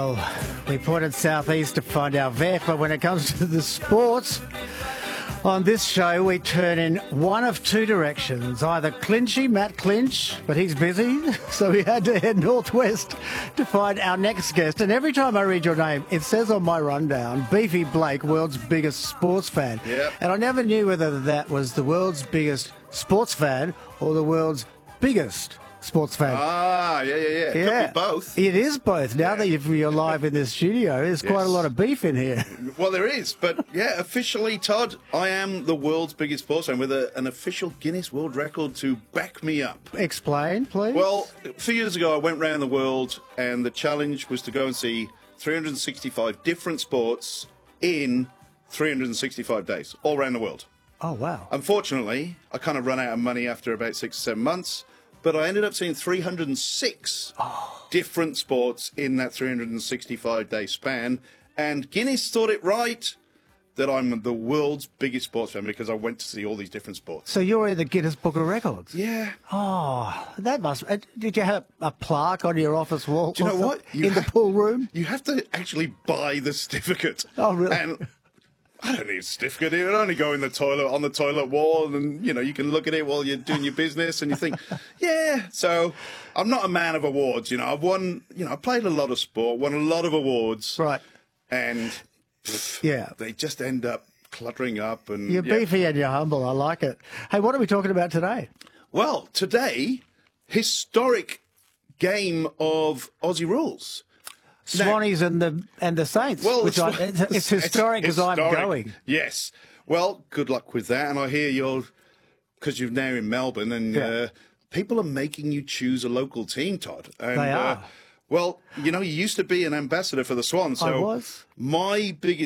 Well, we pointed southeast to find our vet, but when it comes to the sports, on this show we turn in one of two directions. Either Clinchy, Matt Clinch, but he's busy, so we had to head northwest to find our next guest. And every time I read your name, it says on my rundown, Beefy Blake, world's biggest sports fan. Yep. And I never knew whether that was the world's biggest sports fan or the world's biggest sports fan. Yeah. Could be both. It is both. Now that you're live in this studio, there's quite a lot of beef in here. Well, there is, but yeah, officially, Todd, I am the world's biggest sports fan with an official Guinness World Record to back me up. Explain, please. Well, a few years ago, I went around the world, and the challenge was to go and see 365 different sports in 365 days, all around the world. Oh, wow. Unfortunately, I kind of ran out of money after about 6 or 7 months. But I ended up seeing 306 different sports in that 365-day span. And Guinness thought it right that I'm the world's biggest sports fan because I went to see all these different sports. So you're in the Guinness Book of Records? Yeah. Oh, that must... Did you have a plaque on your office wall? Do you know what? In the pool room? You have to actually buy the certificate. Oh, really? And I don't need a certificate. It would only go in the toilet, on the toilet wall, and, you can look at it while you're doing your business, and you think, yeah. So I'm not a man of awards, I've won, I played a lot of sport, won a lot of awards. Right. And, they just end up cluttering up. And You're beefy and you're humble. I like it. Hey, what are we talking about today? Well, today, historic game of Aussie rules. Swannies and the Saints. Well, it's historic as I'm going. Yes. Well, good luck with that. And I hear because you're now in Melbourne, and people are making you choose a local team, Todd. And, they are. Well, you used to be an ambassador for the Swans. So I was. My biggest